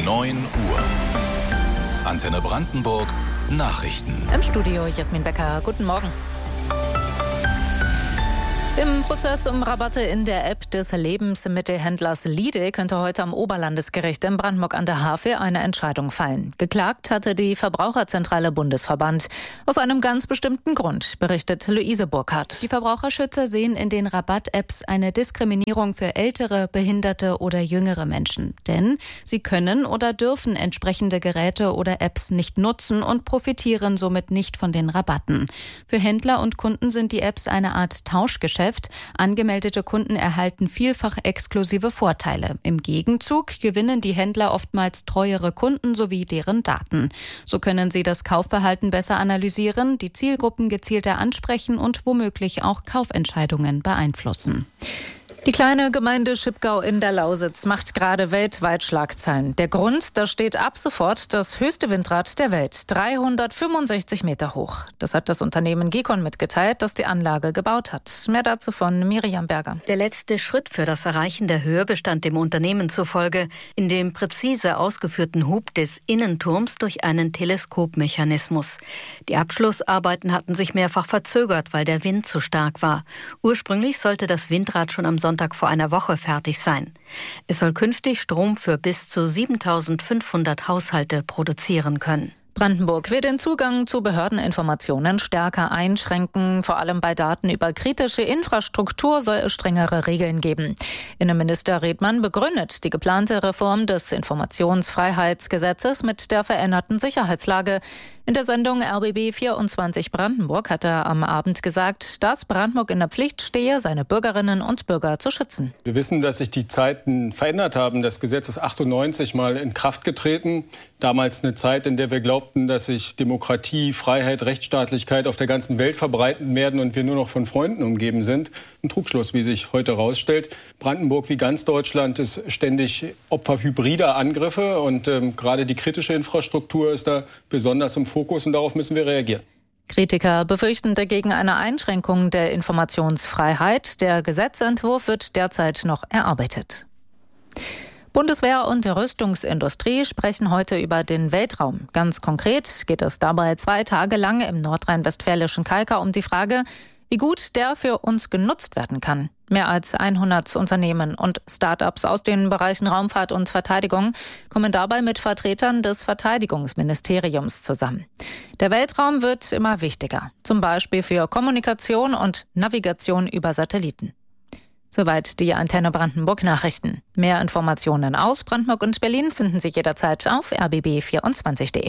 9 Uhr. Antenne Brandenburg Nachrichten. Im Studio Jasmin Becker. Guten Morgen. Im Prozess um Rabatte in der App des Lebensmittelhändlers Lidl könnte heute am Oberlandesgericht in Brandenburg an der Havel eine Entscheidung fallen. Geklagt hatte die Verbraucherzentrale Bundesverband. Aus einem ganz bestimmten Grund, berichtet Luise Burkhardt. Die Verbraucherschützer sehen in den Rabatt-Apps eine Diskriminierung für ältere, behinderte oder jüngere Menschen. Denn sie können oder dürfen entsprechende Geräte oder Apps nicht nutzen und profitieren somit nicht von den Rabatten. Für Händler und Kunden sind die Apps eine Art Tauschgeschäft. Angemeldete Kunden erhalten vielfach exklusive Vorteile. Im Gegenzug gewinnen die Händler oftmals treuere Kunden sowie deren Daten. So können sie das Kaufverhalten besser analysieren, die Zielgruppen gezielter ansprechen und womöglich auch Kaufentscheidungen beeinflussen. Die kleine Gemeinde Schipgau in der Lausitz macht gerade weltweit Schlagzeilen. Der Grund, da steht ab sofort das höchste Windrad der Welt, 365 Meter hoch. Das hat das Unternehmen Gekon mitgeteilt, das die Anlage gebaut hat. Mehr dazu von Miriam Berger. Der letzte Schritt für das Erreichen der Höhe bestand dem Unternehmen zufolge in dem präzise ausgeführten Hub des Innenturms durch einen Teleskopmechanismus. Die Abschlussarbeiten hatten sich mehrfach verzögert, weil der Wind zu stark war. Ursprünglich sollte das Windrad schon am Sonntag vor einer Woche fertig sein. Es soll künftig Strom für bis zu 7.500 Haushalte produzieren können. Brandenburg will den Zugang zu Behördeninformationen stärker einschränken. Vor allem bei Daten über kritische Infrastruktur soll es strengere Regeln geben. Innenminister Redmann begründet die geplante Reform des Informationsfreiheitsgesetzes mit der veränderten Sicherheitslage. In der Sendung RBB 24 Brandenburg hat er am Abend gesagt, dass Brandenburg in der Pflicht stehe, seine Bürgerinnen und Bürger zu schützen. Wir wissen, dass sich die Zeiten verändert haben. Das Gesetz ist 98 mal in Kraft getreten. Damals eine Zeit, in der wir glaubten, dass sich Demokratie, Freiheit, Rechtsstaatlichkeit auf der ganzen Welt verbreiten werden und wir nur noch von Freunden umgeben sind. Ein Trugschluss, wie sich heute herausstellt. Brandenburg wie ganz Deutschland ist ständig Opfer hybrider Angriffe und gerade die kritische Infrastruktur ist da besonders im Fokus und darauf müssen wir reagieren. Kritiker befürchten dagegen eine Einschränkung der Informationsfreiheit. Der Gesetzentwurf wird derzeit noch erarbeitet. Bundeswehr und Rüstungsindustrie sprechen heute über den Weltraum. Ganz konkret geht es dabei 2 Tage lang im nordrhein-westfälischen Kalkar um die Frage, wie gut der für uns genutzt werden kann. Mehr als 100 Unternehmen und Start-ups aus den Bereichen Raumfahrt und Verteidigung kommen dabei mit Vertretern des Verteidigungsministeriums zusammen. Der Weltraum wird immer wichtiger, zum Beispiel für Kommunikation und Navigation über Satelliten. Soweit die Antenne Brandenburg Nachrichten. Mehr Informationen aus Brandenburg und Berlin finden Sie jederzeit auf rbb24.de.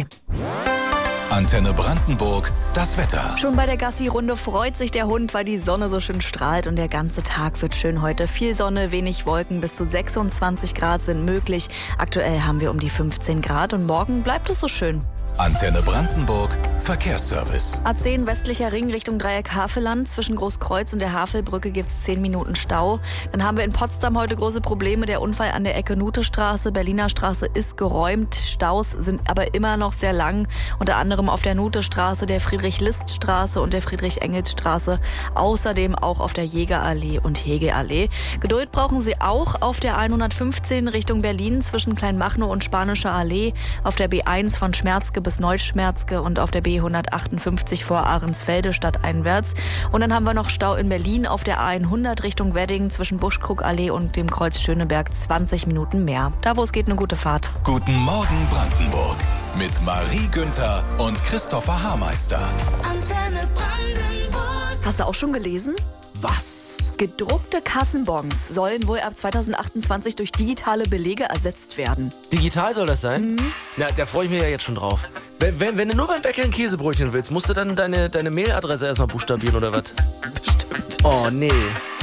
Antenne Brandenburg, das Wetter. Schon bei der Gassi-Runde freut sich der Hund, weil die Sonne so schön strahlt und der ganze Tag wird schön heute. Viel Sonne, wenig Wolken, bis zu 26 Grad sind möglich. Aktuell haben wir um die 15 Grad und morgen bleibt es so schön. Antenne Brandenburg, Verkehrsservice. A10 westlicher Ring Richtung Dreieck Havelland. Zwischen Großkreuz und der Havelbrücke gibt es 10 Minuten Stau. Dann haben wir in Potsdam heute große Probleme. Der Unfall an der Ecke Nutestraße, Berliner Straße ist geräumt. Staus sind aber immer noch sehr lang. Unter anderem auf der Nutestraße, der Friedrich-List-Straße und der Friedrich-Engels-Straße. Außerdem auch auf der Jägerallee und Hegeallee. Geduld brauchen Sie auch auf der 115 Richtung Berlin zwischen Kleinmachnow und Spanischer Allee. Auf der B1 von Schmerzke bis Neuschmerzke und auf der B158 vor Ahrensfelde stadteinwärts. Und dann haben wir noch Stau in Berlin auf der A100 Richtung Wedding zwischen Buschkrugallee und dem Kreuz Schöneberg 20 Minuten mehr. Da, wo es geht, eine gute Fahrt. Guten Morgen Brandenburg mit Marie Günther und Christopher Haarmeister. Antenne Brandenburg. Hast du auch schon gelesen? Was? Gedruckte Kassenbons sollen wohl ab 2028 durch digitale Belege ersetzt werden. Digital soll das sein? Na, da freue ich mich ja jetzt schon drauf. Wenn du nur beim Bäcker ein Käsebrötchen willst, musst du dann deine Mailadresse erstmal buchstabieren oder was? Bestimmt. Oh, nee.